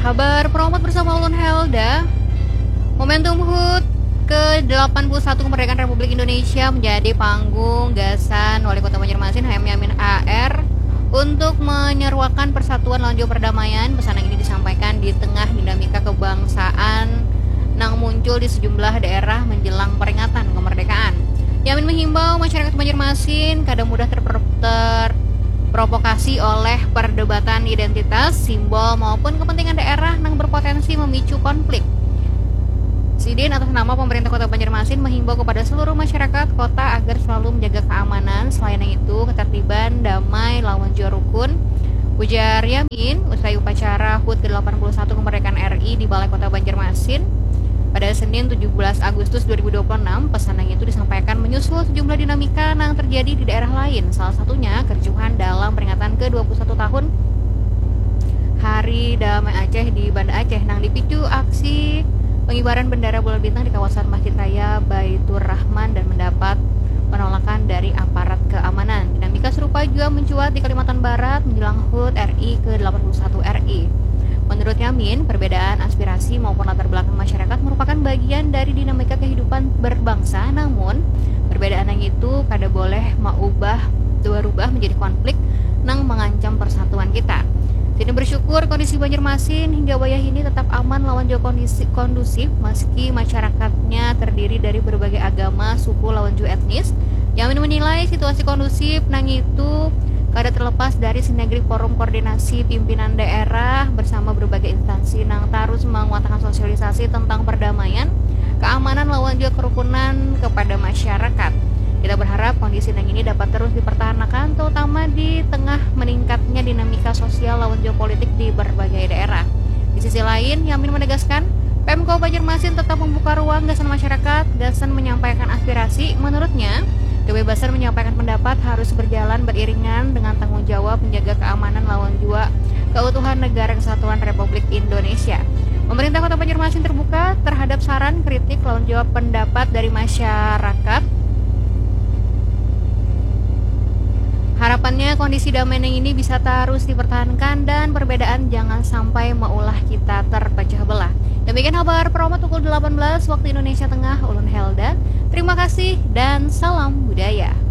Kabar promote bersama Ulun Helda. Momentum HUT ke-81 kemerdekaan Republik Indonesia menjadi panggung gasan Wali Kota Banjarmasin HM Yamin AR untuk menyeruakan persatuan lawan jauh perdamaian. Pesanan ini disampaikan di tengah dinamika kebangsaan yang muncul di sejumlah daerah menjelang peringatan kemerdekaan. Yamin menghimbau masyarakat Banjarmasin kadang mudah terprovokasi oleh perdebatan identitas, simbol maupun kepentingan daerah yang berpotensi memicu konflik. Sidin atas nama pemerintah Kota Banjarmasin menghimbau kepada seluruh masyarakat kota agar selalu menjaga keamanan. Selain itu, ketertiban, damai, lawan jua rukun. Ujar Yamin usai upacara HUT ke-81 kemerdekaan RI di Balai Kota Banjarmasin pada Senin 17 Agustus 2026. Pesanan itu disampaikan menyusul sejumlah dinamika yang terjadi di daerah lain. Salah satunya kericuhan dalam peringatan ke-21 tahun Hari Damai Aceh di Banda Aceh yang dipicu aksi pengibaran bendera bulan bintang di kawasan Masjid Raya Baitur Rahman dan mendapat penolakan dari aparat keamanan. Dinamika serupa juga mencuat di Kalimantan Barat menjelang HUT RI ke-81 RI. Menurut Yamin, perbedaan aspirasi maupun latar belakang masyarakat merupakan bagian dari dinamika kehidupan berbangsa, namun perbedaan yang itu kada boleh berubah menjadi konflik yang mengancam persatuan kita. Jadi bersyukur kondisi Banjarmasin hingga wayah ini tetap aman lawan jauh kondusif meski masyarakatnya terdiri dari berbagai agama, suku, lawan jauh etnis. Yamin menilai situasi kondusif nang itu kada terlepas dari sinergi forum koordinasi pimpinan daerah bersama berbagai instansi yang terus menguatkan sosialisasi tentang perdamaian, keamanan lawan juga kerukunan kepada masyarakat. Kita berharap kondisi ini dapat terus dipertahankan, terutama di tengah meningkatnya dinamika sosial lawan geopolitik di berbagai daerah. Di sisi lain, Yamin menegaskan, Pemko Banjarmasin tetap membuka ruang gasan masyarakat, gasan menyampaikan aspirasi. Menurutnya, kebebasan menyampaikan pendapat harus berjalan beriringan dengan tanggung jawab menjaga keamanan lawan jua keutuhan negara kesatuan Republik Indonesia. Pemerintah Kota Banjarmasin terbuka terhadap saran, kritik, lawan jawab pendapat dari masyarakat. Harapannya kondisi damai ini bisa terus dipertahankan dan perbedaan jangan sampai meulah kita terpecah belah. Demikian kabar promo pukul 18 waktu Indonesia Tengah, Ulun Helda. Terima kasih dan salam budaya.